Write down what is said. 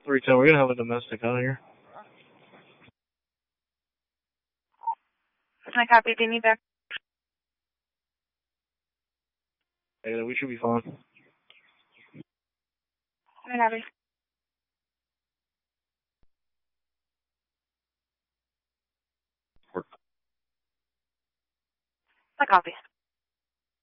310, we're gonna have a domestic out here. I copy. Do you need back? Hey, we should be fine. I copy. I copy.